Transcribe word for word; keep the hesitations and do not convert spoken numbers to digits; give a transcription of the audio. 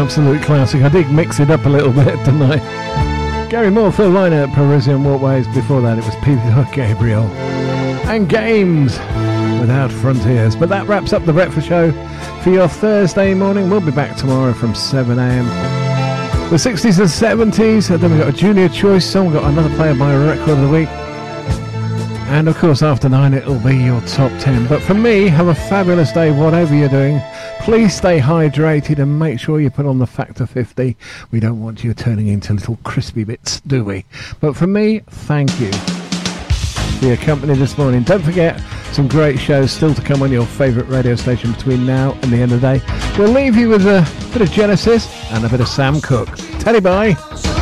absolute classic. I did mix it up a little bit, didn't I? Gary Moore, Phil Lynott, Parisian Walkways. Before that, it was Peter Gabriel and Games Without Frontiers. But that wraps up the Breakfast Show for your Thursday morning. We'll be back tomorrow from seven a.m. The sixties and seventies, and then we've got a Junior Choice song, we've got another Play My Record of the Week. And of course, after nine, it'll be your top ten. But for me, have a fabulous day, whatever you're doing. Please stay hydrated and make sure you put on the Factor fifty. We don't want you turning into little crispy bits, do we? But for me, thank you for your company this morning. Don't forget, some great shows still to come on your favourite radio station between now and the end of the day. We'll leave you with a bit of Genesis and a bit of Sam Cooke. Teddy bye.